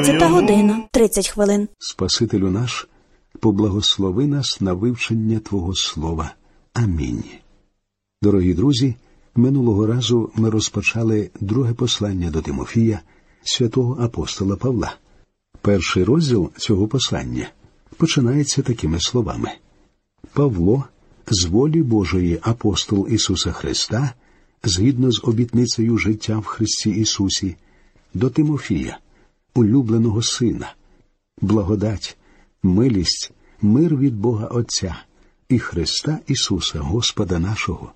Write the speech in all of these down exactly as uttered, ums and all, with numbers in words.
одинадцята година, тридцять хвилин. Спасителю наш, поблагослови нас на вивчення Твого Слова. Амінь. Дорогі друзі, минулого разу ми розпочали друге послання до Тимофія, святого апостола Павла. Перший розділ цього послання починається такими словами. Павло, з волі Божої апостол Ісуса Христа, згідно з обітницею життя в Христі Ісусі, до Тимофія, улюбленого Сина, благодать, милість, мир від Бога Отця і Христа Ісуса, Господа нашого.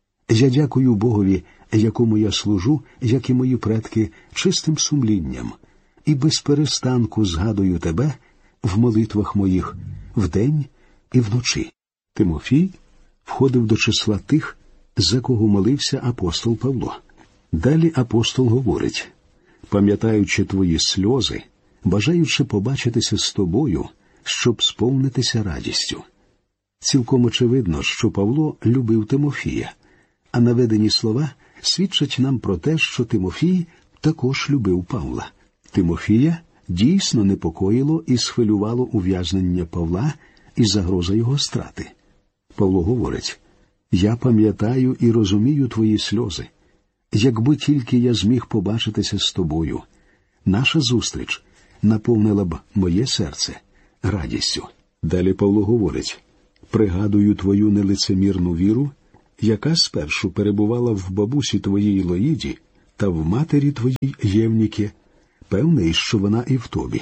Я дякую Богові, якому я служу, як і мої предки, чистим сумлінням, і без перестанку згадую тебе в молитвах моїх вдень і вночі. Тимофій входив до числа тих, за кого молився апостол Павло. Далі апостол говорить: пам'ятаючи твої сльози, бажаючи побачитися з тобою, щоб сповнитися радістю. Цілком очевидно, що Павло любив Тимофія, а наведені слова свідчать нам про те, що Тимофій також любив Павла. Тимофія дійсно непокоїло і схвилювало ув'язнення Павла і загроза його страти. Павло говорить: «Я пам'ятаю і розумію твої сльози. Якби тільки я зміг побачитися з тобою, наша зустріч наповнила б моє серце радістю». Далі Павло говорить: «Пригадую твою нелицемірну віру, яка спершу перебувала в бабусі твоїй Лоїді та в матері твоїй Євніки, певний, що вона і в тобі».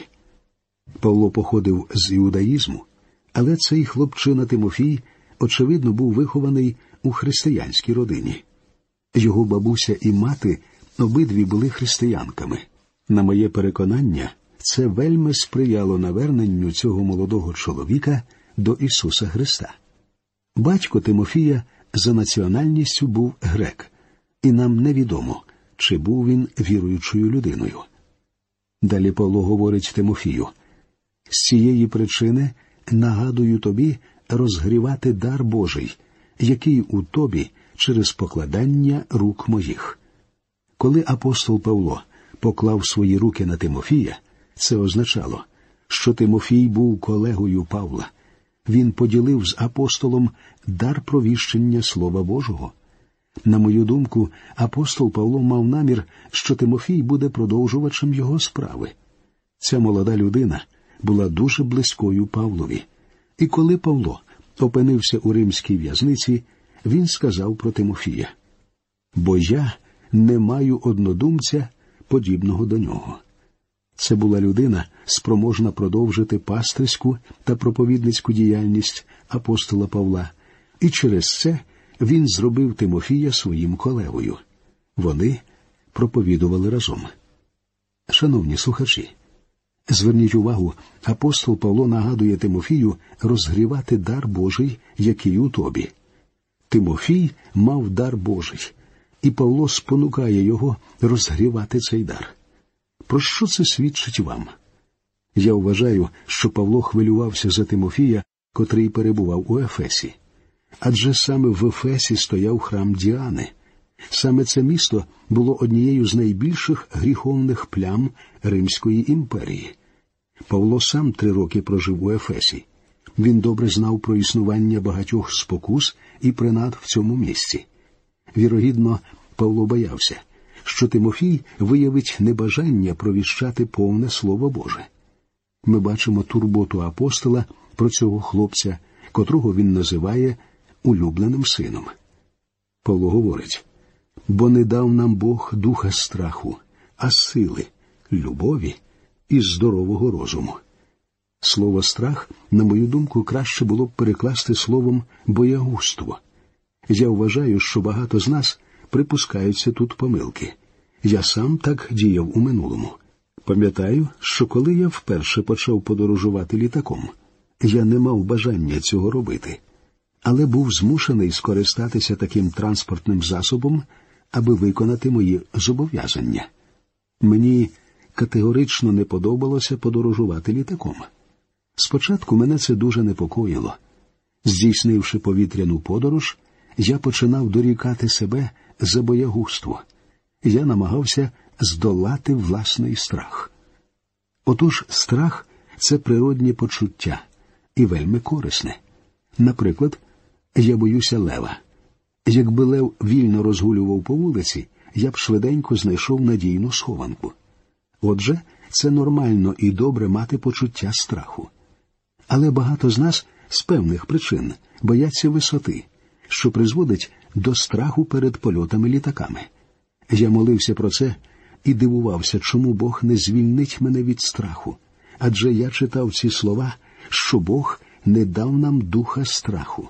Павло походив з іудаїзму, але цей хлопчина Тимофій, очевидно, був вихований у християнській родині. Його бабуся і мати обидві були християнками. На моє переконання, це вельми сприяло наверненню цього молодого чоловіка до Ісуса Христа. Батько Тимофія за національністю був грек, і нам невідомо, чи був він віруючою людиною. Далі Павло говорить Тимофію: «З цієї причини нагадую тобі розгрівати дар Божий, який у тобі через покладання рук моїх». Коли апостол Павло поклав свої руки на Тимофія, це означало, що Тимофій був колегою Павла. Він поділив з апостолом дар провіщення Слова Божого. На мою думку, апостол Павло мав намір, що Тимофій буде продовжувачем його справи. Ця молода людина була дуже близькою Павлові. І коли Павло опинився у римській в'язниці, він сказав про Тимофія: «Бо я не маю однодумця, подібного до нього». Це була людина, спроможна продовжити пастирську та проповідницьку діяльність апостола Павла, і через це він зробив Тимофія своїм колегою. Вони проповідували разом. Шановні слухачі, зверніть увагу, апостол Павло нагадує Тимофію розгрівати дар Божий, який у тобі. Тимофій мав дар Божий, і Павло спонукає його розгрівати цей дар. Про що це свідчить вам? Я вважаю, що Павло хвилювався за Тимофія, котрий перебував у Ефесі. Адже саме в Ефесі стояв храм Діани. Саме це місто було однією з найбільших гріховних плям Римської імперії. Павло сам три роки прожив у Ефесі. Він добре знав про існування багатьох спокус і принад в цьому місці. Вірогідно, Павло боявся, що Тимофій виявить небажання провіщати повне Слово Боже. Ми бачимо турботу апостола про цього хлопця, котрого він називає улюбленим сином. Павло говорить: «Бо не дав нам Бог духа страху, а сили, любові і здорового розуму». Слово «страх», на мою думку, краще було б перекласти словом «боягузтво». Я вважаю, що багато з нас припускаються тут помилки. Я сам так діяв у минулому. Пам'ятаю, що коли я вперше почав подорожувати літаком, я не мав бажання цього робити, але був змушений скористатися таким транспортним засобом, аби виконати мої зобов'язання. Мені категорично не подобалося подорожувати літаком. Спочатку мене це дуже непокоїло. Здійснивши повітряну подорож, я починав дорікати себе за боягузтво. Я намагався здолати власний страх. Отож, страх – це природнє почуття і вельми корисне. Наприклад, я боюся лева. Якби лев вільно розгулював по вулиці, я б швиденько знайшов надійну схованку. Отже, це нормально і добре мати почуття страху. Але багато з нас з певних причин бояться висоти, що призводить до страху перед польотами літаками. Я молився про це і дивувався, чому Бог не звільнить мене від страху. Адже я читав ці слова, що Бог не дав нам духа страху.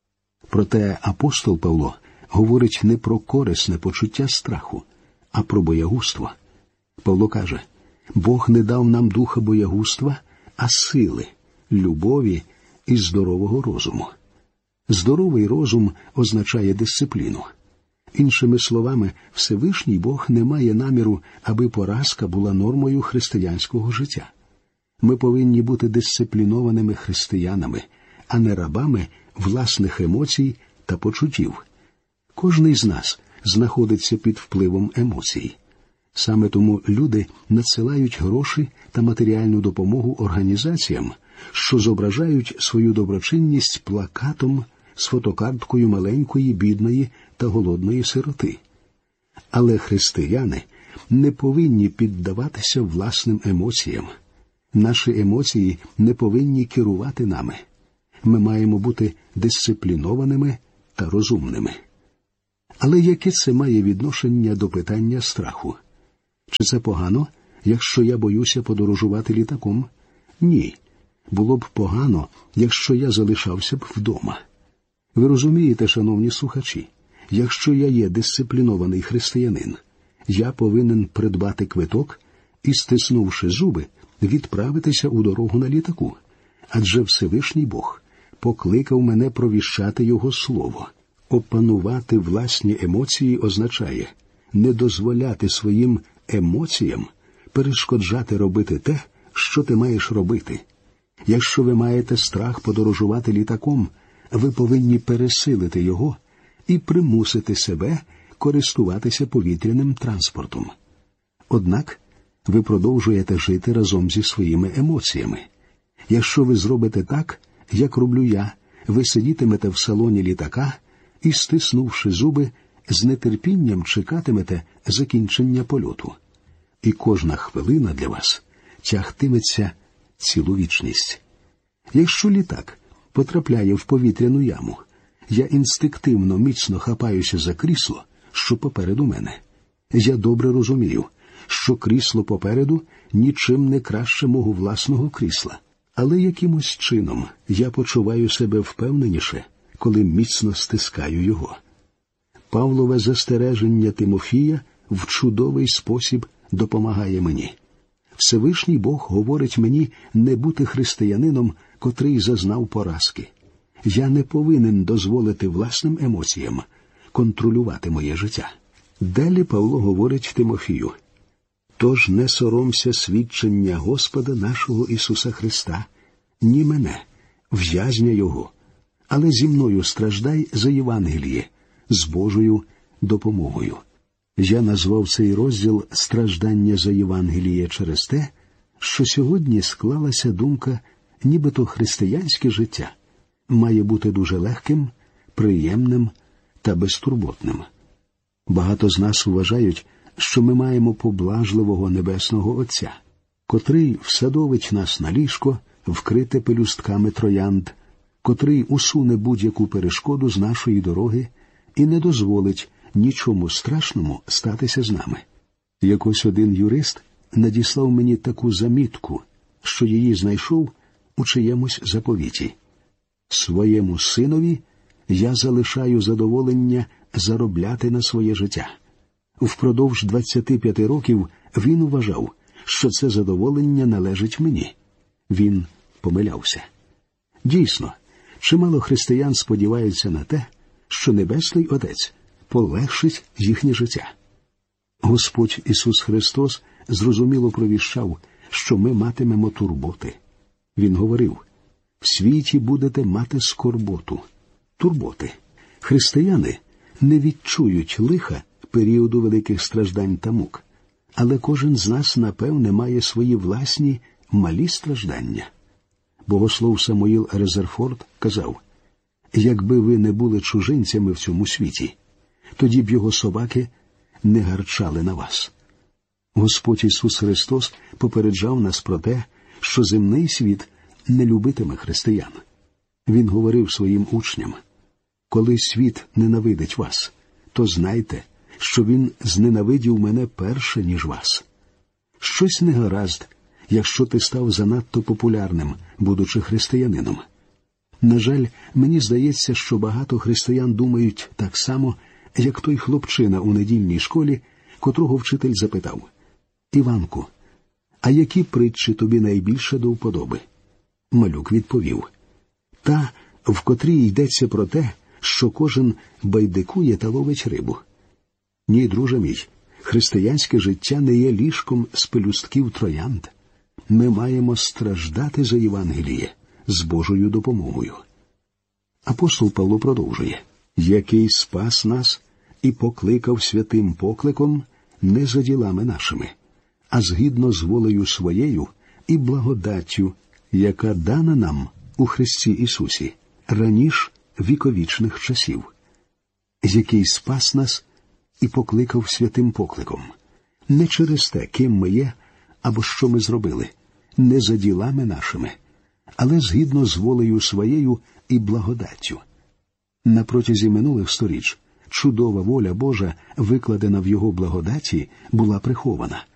Проте апостол Павло говорить не про корисне почуття страху, а про боягузтво. Павло каже, Бог не дав нам духа боягузтва, а сили, любові і здорового розуму. Здоровий розум означає дисципліну. Іншими словами, Всевишній Бог не має наміру, аби поразка була нормою християнського життя. Ми повинні бути дисциплінованими християнами, а не рабами власних емоцій та почуттів. Кожний з нас знаходиться під впливом емоцій. Саме тому люди надсилають гроші та матеріальну допомогу організаціям, що зображають свою доброчинність плакатом з фотокарткою маленької, бідної та голодної сироти. Але християни не повинні піддаватися власним емоціям. Наші емоції не повинні керувати нами. Ми маємо бути дисциплінованими та розумними. Але яке це має відношення до питання страху? Чи це погано, якщо я боюся подорожувати літаком? Ні. Було б погано, якщо я залишався б вдома. Ви розумієте, шановні слухачі, якщо я є дисциплінований християнин, я повинен придбати квиток і, стиснувши зуби, відправитися у дорогу на літаку. Адже Всевишній Бог покликав мене провіщати Його Слово. Опанувати власні емоції означає не дозволяти своїм емоціям перешкоджати робити те, що ти маєш робити. Якщо ви маєте страх подорожувати літаком, ви повинні пересилити його і примусити себе користуватися повітряним транспортом. Однак ви продовжуєте жити разом зі своїми емоціями. Якщо ви зробите так, як роблю я, ви сидітимете в салоні літака і, стиснувши зуби, з нетерпінням чекатимете закінчення польоту. І кожна хвилина для вас тягтиметься цілу вічність. Якщо літак потрапляє в повітряну яму, я інстинктивно міцно хапаюся за крісло, що попереду мене. Я добре розумію, що крісло попереду нічим не краще мого власного крісла. Але якимось чином я почуваю себе впевненіше, коли міцно стискаю його. Павлове застереження Тимофія в чудовий спосіб допомагає мені. Всевишній Бог говорить мені не бути християнином, котрий зазнав поразки. Я не повинен дозволити власним емоціям контролювати моє життя. Далі Павло говорить Тимофію: «Тож не соромся свідчення Господа нашого Ісуса Христа, ні мене, в'язня Його, але зі мною страждай за Євангеліє, з Божою допомогою». Я назвав цей розділ «Страждання за Євангеліє» через те, що сьогодні склалася думка, нібито християнське життя має бути дуже легким, приємним та безтурботним. Багато з нас вважають, що ми маємо поблажливого небесного Отця, котрий всадовить нас на ліжко, вкрите пелюстками троянд, котрий усуне будь-яку перешкоду з нашої дороги і не дозволить нічому страшному статися з нами. Якось один юрист надіслав мені таку замітку, що її знайшов у чиємусь заповіті: «Своєму синові я залишаю задоволення заробляти на своє життя». Впродовж двадцяти п'яти років він вважав, що це задоволення належить мені. Він помилявся. Дійсно, чимало християн сподіваються на те, що Небесний Отець полегшить їхнє життя. Господь Ісус Христос зрозуміло провіщав, що ми матимемо турботи. Він говорив: «В світі будете мати скорботу». Турботи. Християни не відчують лиха періоду великих страждань та мук, Але кожен з нас, напевне, має свої власні малі страждання. Богослов Самуїл Резерфорд казав: «Якби ви не були чужинцями в цьому світі, тоді б його собаки не гарчали на вас». Господь Ісус Христос попереджав нас про те, що земний світ не любитиме християн. Він говорив своїм учням: «Коли світ ненавидить вас, то знайте, що він зненавидів мене перше, ніж вас». Щось не гаразд, якщо ти став занадто популярним, будучи християнином. На жаль, мені здається, що багато християн думають так само, як той хлопчина у недільній школі, котрого вчитель запитав: «Іванку, а які притчі тобі найбільше до вподоби?» Малюк відповів: «Та, в котрій йдеться про те, що кожен байдикує та ловить рибу». Ні, друже мій, християнське життя не є ліжком з пелюстків троянд. Ми маємо страждати за Євангеліє з Божою допомогою. Апостол Павло продовжує: «Який спас нас і покликав святим покликом не за ділами нашими, а згідно з волею своєю і благодаттю, яка дана нам у Христі Ісусі раніш віковічних часів». Який спас нас і покликав святим покликом. Не через те, ким ми є, або що ми зробили, не за ділами нашими, але згідно з волею своєю і благодаттю. На протязі минулих сторіч чудова воля Божа, викладена в Його благодаті, була прихована.